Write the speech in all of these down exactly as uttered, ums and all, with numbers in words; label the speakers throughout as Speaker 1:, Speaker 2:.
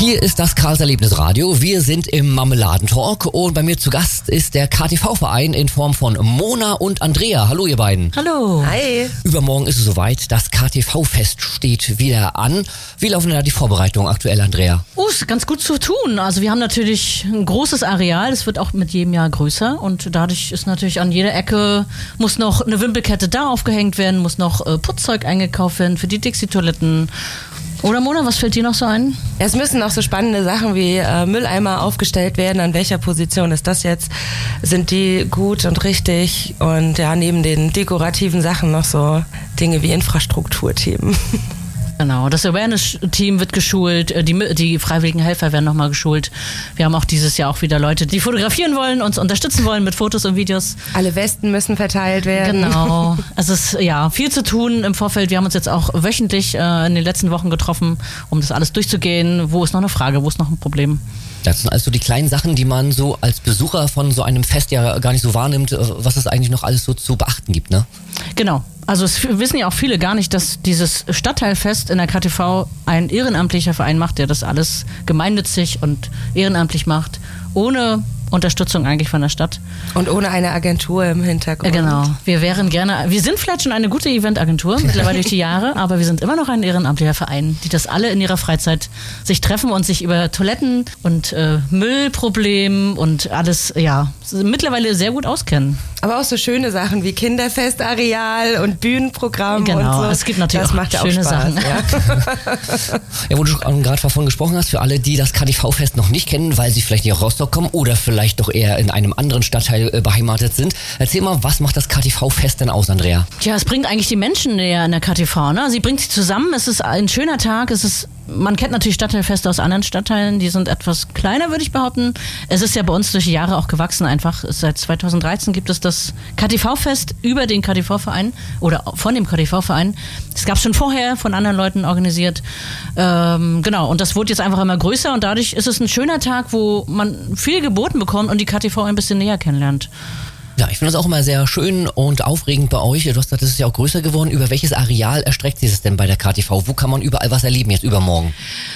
Speaker 1: Hier ist das Karls-Erlebnis-Radio. Wir sind im Marmeladentalk und bei mir zu Gast ist der K T V-Verein in Form von Mona und Andrea. Hallo ihr beiden.
Speaker 2: Hallo.
Speaker 3: Hi.
Speaker 1: Übermorgen ist es soweit, das K T V-Fest steht wieder an. Wie laufen da die Vorbereitungen aktuell, Andrea?
Speaker 2: Oh, ist ganz gut zu tun. Also wir haben natürlich ein großes Areal, es wird auch mit jedem Jahr größer und dadurch ist natürlich an jeder Ecke, muss noch eine Wimpelkette da aufgehängt werden, muss noch äh, Putzzeug eingekauft werden für die Dixie-Toiletten. Oder Mona, was fällt dir noch so ein?
Speaker 3: Es müssen auch so spannende Sachen wie äh, Mülleimer aufgestellt werden. An welcher Position ist das jetzt? Sind die gut und richtig? Und ja, neben den dekorativen Sachen noch so Dinge wie Infrastrukturthemen.
Speaker 2: Genau, das Awareness-Team wird geschult, die, die freiwilligen Helfer werden nochmal geschult. Wir haben auch dieses Jahr auch wieder Leute, die fotografieren wollen, uns unterstützen wollen mit Fotos und Videos.
Speaker 3: Alle Westen müssen verteilt werden.
Speaker 2: Genau, also es ist ja viel zu tun im Vorfeld. Wir haben uns jetzt auch wöchentlich äh, in den letzten Wochen getroffen, um das alles durchzugehen. Wo ist noch eine Frage, wo ist noch ein Problem?
Speaker 1: Das sind also die kleinen Sachen, die man so als Besucher von so einem Fest ja gar nicht so wahrnimmt, was es eigentlich noch alles so zu beachten gibt, ne?
Speaker 2: Genau. Also es wissen ja auch viele gar nicht, dass dieses Stadtteilfest in der K T V ein ehrenamtlicher Verein macht, der das alles gemeinnützig und ehrenamtlich macht, ohne Unterstützung eigentlich von der Stadt.
Speaker 3: Und ohne eine Agentur im Hintergrund.
Speaker 2: Genau. Wir wären gerne, wir sind vielleicht schon eine gute Eventagentur mittlerweile durch die Jahre, aber wir sind immer noch ein ehrenamtlicher Verein, die das alle in ihrer Freizeit sich treffen und sich über Toiletten und äh, Müllproblemen und alles, ja, mittlerweile sehr gut auskennen.
Speaker 3: Aber auch so schöne Sachen wie Kinderfestareal und Bühnenprogramm
Speaker 2: genau,
Speaker 3: und so.
Speaker 2: Es gibt natürlich
Speaker 3: das
Speaker 2: auch
Speaker 3: macht ja
Speaker 2: schöne
Speaker 3: auch Spaß,
Speaker 2: Sachen.
Speaker 3: Ja.
Speaker 1: Ja, wo du gerade davon gesprochen hast, für alle, die das K T V-Fest noch nicht kennen, weil sie vielleicht nicht aus Rostock kommen oder vielleicht doch eher in einem anderen Stadtteil äh, beheimatet sind. Erzähl mal, was macht das K T V-Fest denn aus, Andrea?
Speaker 2: Tja, es bringt eigentlich die Menschen näher in der K T V, ne? Sie bringt sie zusammen, es ist ein schöner Tag, es ist, man kennt natürlich Stadtteilfeste aus anderen Stadtteilen, die sind etwas kleiner, würde ich behaupten. Es ist ja bei uns durch die Jahre auch gewachsen einfach. Seit zweitausenddreizehn gibt es das K T V-Fest über den K T V-Verein oder von dem K T V-Verein. Es gab schon vorher von anderen Leuten organisiert. Ähm, genau, und das wurde jetzt einfach immer größer und dadurch ist es ein schöner Tag, wo man viel geboten bekommt und die K T V ein bisschen näher kennenlernt.
Speaker 1: Ja, ich finde das auch immer sehr schön und aufregend bei euch. Du hast gesagt, das ist ja auch größer geworden. Über welches Areal erstreckt sich es denn bei der K T V? Wo kann man überall was erleben jetzt übermorgen?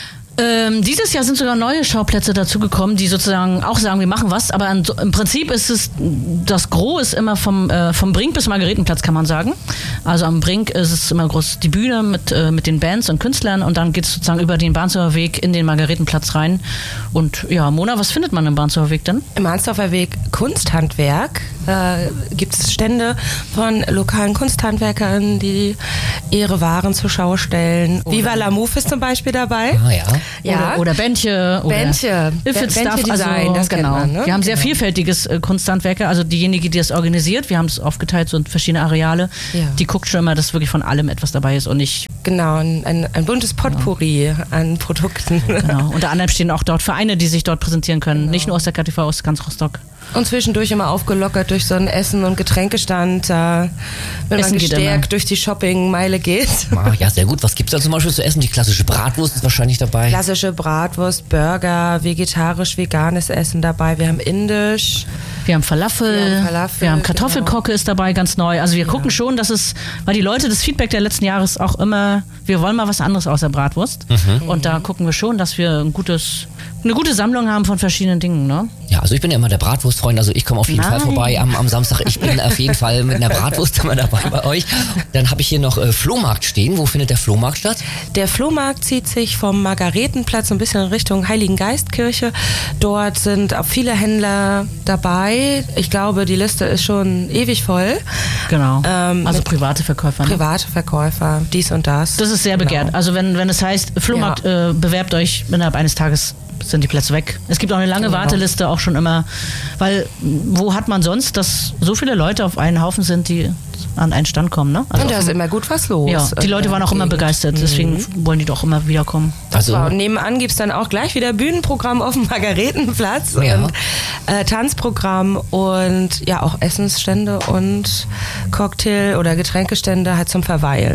Speaker 2: Ähm, dieses Jahr sind sogar neue Schauplätze dazugekommen, die sozusagen auch sagen, wir machen was, aber an, im Prinzip ist es, das Gros ist immer vom, äh, vom Brink bis Margaretenplatz, kann man sagen. Also am Brink ist es immer groß die Bühne mit, äh, mit den Bands und Künstlern und dann geht es sozusagen über den Bahnsdorfer Weg in den Margaretenplatz rein. Und ja, Mona, was findet man im Bahnsdorfer Weg denn?
Speaker 3: Im Bahnsdorfer Weg Kunsthandwerk. Äh, gibt es Stände von lokalen Kunsthandwerkern, die ihre Waren zur Schau stellen. Oder Viva la Move ist zum Beispiel dabei.
Speaker 1: Ah ja.
Speaker 3: Ja.
Speaker 2: Oder, oder Bändche. Oder
Speaker 3: Bändche.
Speaker 2: If It
Speaker 3: Bändche
Speaker 2: Stuff,
Speaker 3: Design,
Speaker 2: also,
Speaker 3: das kennt
Speaker 2: genau.
Speaker 3: man, ne?
Speaker 2: Wir haben sehr
Speaker 3: Genau.
Speaker 2: vielfältiges äh, Kunsthandwerker, also diejenige, die das organisiert, wir haben es aufgeteilt so in verschiedene Areale,
Speaker 3: Ja.
Speaker 2: die guckt schon immer, dass wirklich von allem etwas dabei ist und nicht,
Speaker 3: Genau, ein, ein, ein buntes Potpourri an Produkten.
Speaker 2: genau. Unter anderem stehen auch dort Vereine, die sich dort präsentieren können, genau. Nicht nur aus der K T V, aus ganz Rostock.
Speaker 3: Und zwischendurch immer aufgelockert durch so einen Essen- und Getränkestand, äh, wenn
Speaker 2: Essen
Speaker 3: man
Speaker 2: geht
Speaker 3: gestärkt
Speaker 2: immer.
Speaker 3: durch die Shoppingmeile geht.
Speaker 1: Ah, ja, sehr gut. Was gibt's da zum Beispiel zu essen? Die klassische Bratwurst ist wahrscheinlich dabei.
Speaker 3: Klassische Bratwurst, Burger, vegetarisch, veganes Essen dabei. Wir haben indisch.
Speaker 2: Wir haben Falafel,
Speaker 3: Wir haben Falafel,
Speaker 2: wir haben Kartoffelkocke ist dabei, ganz neu. Also wir
Speaker 3: Ja.
Speaker 2: gucken schon, dass es, weil die Leute, das Feedback der letzten Jahre ist auch immer, wir wollen mal was anderes außer Bratwurst.
Speaker 1: Mhm.
Speaker 2: Und da gucken wir schon, dass wir ein gutes, eine gute Sammlung haben von verschiedenen Dingen, ne?
Speaker 1: Ja, also ich bin ja immer der Bratwurstfreund, also ich komme auf jeden
Speaker 2: Nein.
Speaker 1: Fall vorbei am, am Samstag. Ich bin auf jeden Fall mit einer Bratwurst immer dabei bei euch. Dann habe ich hier noch äh, Flohmarkt stehen. Wo findet der Flohmarkt statt?
Speaker 3: Der Flohmarkt zieht sich vom Margaretenplatz so ein bisschen in Richtung Heiligengeistkirche. Dort sind auch viele Händler dabei. Ich glaube, die Liste ist schon ewig voll.
Speaker 2: Genau.
Speaker 3: Ähm,
Speaker 2: also
Speaker 3: mit
Speaker 2: private Verkäufer. Ne?
Speaker 3: Private Verkäufer, dies und das.
Speaker 2: Das ist sehr begehrt.
Speaker 3: Genau.
Speaker 2: Also wenn, wenn es heißt, Flohmarkt, äh, bewerbt euch, innerhalb eines Tages sind die Plätze weg. Es gibt auch eine lange
Speaker 3: Genau.
Speaker 2: Warteliste, auch schon immer, weil wo hat man sonst, dass so viele Leute auf einen Haufen sind, die an einen Stand kommen, ne? Also
Speaker 3: Und da
Speaker 2: auf
Speaker 3: ist
Speaker 2: dem-
Speaker 3: immer gut was los.
Speaker 2: ja, die Leute waren auch immer begeistert, deswegen wollen die doch immer wiederkommen.
Speaker 1: Also,
Speaker 3: Wow, und nebenan gibt es dann auch gleich wieder Bühnenprogramm auf dem Margaretenplatz
Speaker 1: Ja.
Speaker 3: und äh, Tanzprogramm und ja auch Essensstände und Cocktail- oder Getränkestände halt zum Verweilen.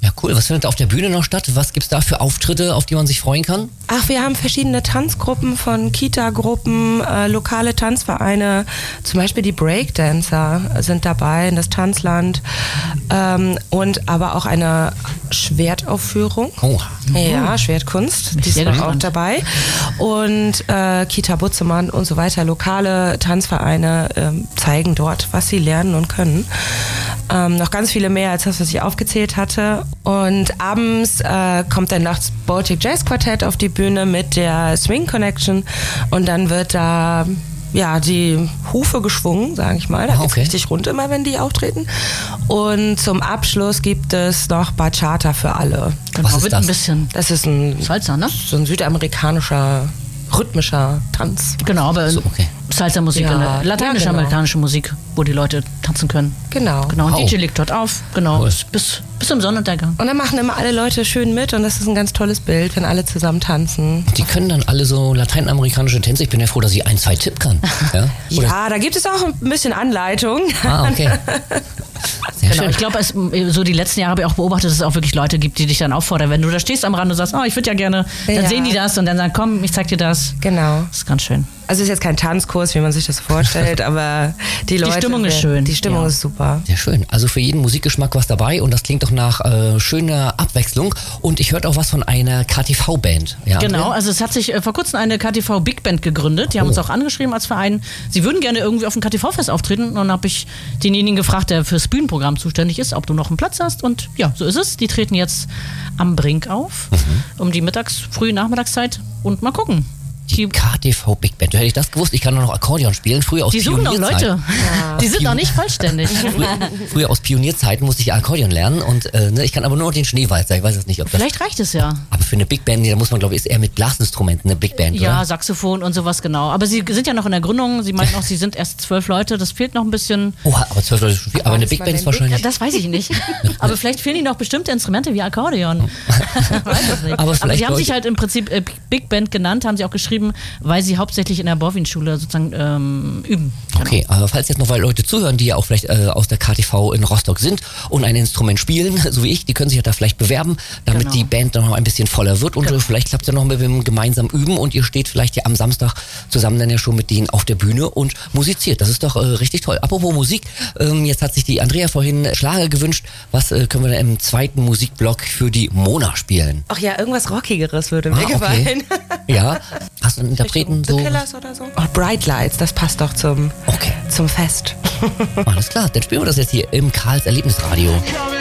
Speaker 1: Ja, cool. Was findet auf der Bühne noch statt? Was gibt's da für Auftritte, auf die man sich freuen kann?
Speaker 3: Ach, wir haben verschiedene Tanzgruppen von Kita-Gruppen, äh, lokale Tanzvereine, zum Beispiel die Breakdancer sind dabei in das Tanzland ähm, und aber auch eine Schwertaufführung.
Speaker 1: Oh.
Speaker 3: Ja, Schwertkunst, die ist auch dabei. Und äh, Kita Butzemann und so weiter, lokale Tanzvereine ähm, zeigen dort, was sie lernen und können. Ähm, noch ganz viele mehr als das, was ich aufgezählt hatte. Und abends äh, kommt dann das Baltic Jazz Quartett auf die Bühne mit der Swing Connection und dann wird da ja die Hufe geschwungen, sage ich mal. Da geht's
Speaker 1: okay.
Speaker 3: richtig rund immer, wenn die auftreten. Und zum Abschluss gibt es noch Bachata für alle.
Speaker 2: Genau,
Speaker 1: Was ist
Speaker 2: wird
Speaker 1: das?
Speaker 2: ein bisschen
Speaker 3: Das ist ein,
Speaker 2: Salsa, ne?
Speaker 3: so ein südamerikanischer, rhythmischer Tanz.
Speaker 2: Genau, aber
Speaker 1: So, okay.
Speaker 2: Salsa-Musik,
Speaker 3: Ja,
Speaker 2: eine lateinische,
Speaker 3: ja, genau.
Speaker 2: amerikanische Musik, wo die Leute tanzen können.
Speaker 3: Genau.
Speaker 2: Genau, und
Speaker 1: Wow.
Speaker 2: D J legt dort auf, genau,
Speaker 1: Cool.
Speaker 2: bis, bis zum Sonnenuntergang.
Speaker 3: Und dann machen immer alle Leute schön mit und das ist ein ganz tolles Bild, wenn alle zusammen tanzen.
Speaker 1: Die können dann alle so lateinamerikanische Tänze. Ich bin ja froh, dass ich ein, zwei Tipp kann. Ja, Oder-
Speaker 3: Ja, da gibt es auch ein bisschen Anleitung.
Speaker 1: Ah, okay. Sehr
Speaker 2: Genau,
Speaker 1: schön.
Speaker 2: ich glaube, es- so die letzten Jahre habe ich auch beobachtet, dass es auch wirklich Leute gibt, die dich dann auffordern. Wenn du da stehst am Rand und sagst, oh, ich würde ja gerne, dann
Speaker 3: Ja.
Speaker 2: sehen die das und dann sagen, komm, ich zeig dir das.
Speaker 3: Genau.
Speaker 2: Das ist ganz schön.
Speaker 3: Also es ist jetzt kein Tanzkurs, wie man sich das vorstellt, aber die Leute...
Speaker 2: Stimmung ist schön.
Speaker 3: Die Stimmung
Speaker 2: Ja.
Speaker 3: ist super.
Speaker 1: Sehr schön. Also für jeden Musikgeschmack was dabei und das klingt doch nach äh, schöner Abwechslung. Und ich hörte auch was von einer K T V-Band. Ja,
Speaker 2: Genau,
Speaker 1: Andrea?
Speaker 2: also es hat sich äh, vor kurzem eine K T V Big Band gegründet. Die haben
Speaker 1: Oh.
Speaker 2: uns auch angeschrieben als Verein. Sie würden gerne irgendwie auf dem K T V-Fest auftreten. Und dann habe ich denjenigen gefragt, der fürs Bühnenprogramm zuständig ist, ob du noch einen Platz hast. Und ja, so ist es. Die treten jetzt am Brink auf,
Speaker 1: Mhm.
Speaker 2: um die Mittags-, frühe Nachmittagszeit. Und mal gucken.
Speaker 1: Die K T V Big Band. Hätte ich das gewusst, ich kann nur noch Akkordeon spielen. Früher aus
Speaker 2: Die suchen noch
Speaker 1: Pionierzeiten.
Speaker 2: Leute. Die sind noch nicht vollständig.
Speaker 1: Früher, früher aus Pionierzeiten musste ich Akkordeon lernen und äh, ne, ich kann aber nur den Schneewalzer. Ich weiß es nicht, ob das.
Speaker 2: Vielleicht reicht es ja.
Speaker 1: Aber für eine Big Band, nee, da muss man, glaube ich, ist eher mit Blasinstrumenten eine Big Band,
Speaker 2: Ja,
Speaker 1: oder?
Speaker 2: Saxophon und sowas, genau. Aber sie sind ja noch in der Gründung. Sie meinten auch, sie sind erst zwölf Leute. Das fehlt noch ein bisschen.
Speaker 1: Oha, aber zwölf Leute ist schon viel. Aber eine
Speaker 3: weiß
Speaker 1: Big
Speaker 3: man
Speaker 1: Band ist
Speaker 3: denn
Speaker 1: wahrscheinlich.
Speaker 2: Das weiß ich nicht. Aber vielleicht fehlen ihnen noch bestimmte Instrumente wie Akkordeon. Weiß es nicht.
Speaker 1: Aber
Speaker 2: Aber,
Speaker 1: vielleicht
Speaker 2: sie haben sich
Speaker 1: Leute-
Speaker 2: halt im Prinzip äh, Big Band genannt, haben sie auch geschrieben, weil sie hauptsächlich in der Bowin-Schule sozusagen ähm, üben. Genau.
Speaker 1: Okay, aber falls jetzt noch weil Leute zuhören, die ja auch vielleicht äh, aus der K T V in Rostock sind und ein Instrument spielen, so wie ich, die können sich ja da vielleicht bewerben, damit
Speaker 2: Genau.
Speaker 1: die Band dann noch ein bisschen voller wird und
Speaker 2: Genau.
Speaker 1: äh, vielleicht klappt es ja noch mit dem gemeinsamen Üben und ihr steht vielleicht ja am Samstag zusammen dann ja schon mit denen auf der Bühne und musiziert. Das ist doch äh, richtig toll. Apropos Musik, ähm, jetzt hat sich die Andrea vorhin Schlager gewünscht. Was äh, können wir denn im zweiten Musikblock für die Mona spielen?
Speaker 3: Ach ja, irgendwas Rockigeres würde mir
Speaker 1: Ah, okay.
Speaker 3: gefallen.
Speaker 1: Ja, hast du einen Interpreten
Speaker 3: The
Speaker 1: so?
Speaker 3: Killers oder so? Oh, Bright Lights, das passt doch zum,
Speaker 1: Okay,
Speaker 3: zum Fest.
Speaker 1: alles klar. Dann spielen wir das jetzt hier im Karls Erlebnisradio.
Speaker 4: Coming